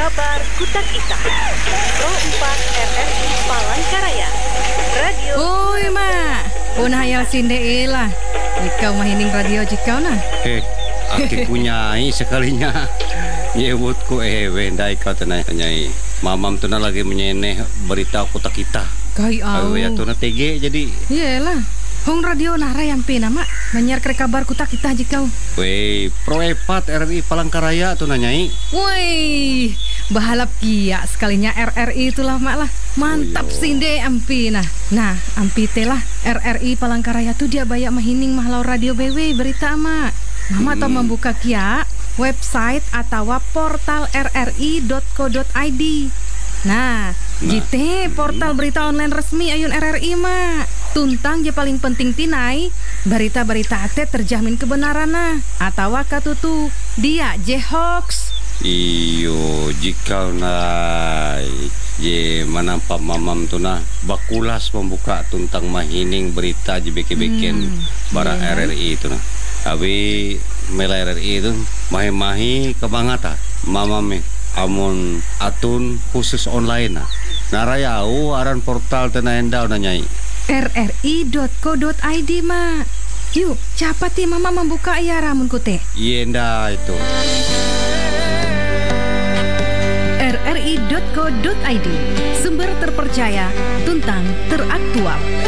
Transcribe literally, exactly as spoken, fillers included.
Kabar Kutak Ita Pro empat R R I Palangkaraya Radio. Oi mak, punah hayal sinde lah. Jikau mahining radio jikau nah. Eh, aki punyai sekalinya. Nyebutku eh wendai kau tenai nyai. Mamam tuna lagi menyeneh berita Kutak Ita. Kai au. Awe ya tuna T G jadi. Iyalah. Hong radio nara yang pena mak menyiar ke kabar Kutak Ita jikau. Wei, Pro empat R R I Palangkaraya tuna nyai. Woi, bahalap kia sekalinya R R I itulah mak lah. Mantap Oh, yo. sinde ampi nah. Nah, ampi telah R R I Palangkaraya tuh dia banyak mahining mahlau radio B W berita mak. Mama atau Hmm. membuka kia website atau portal r r i dot co dot i d. Nah, Nah. jite portal berita online resmi ayun R R I mak. Tuntang je paling penting tinai berita-berita ate terjamin kebenaran nah atau katutu dia je hoax. Iyo, jika nai ye manampak mamam tuna bakulas membuka tuntang mahining berita je beke-beken Hmm, barang iya. R R I itu nah. Tapi mela R R I itu mahi-mahi kebangata mamam amun atun khusus online nah. Narayau aran portal tena endau na nyai. r r i dot co dot i d mak. Yuk, cepat ti mama membuka ya ramun kute. Yenda itu. r r i dot co dot i d, sumber terpercaya, tuntang teraktual.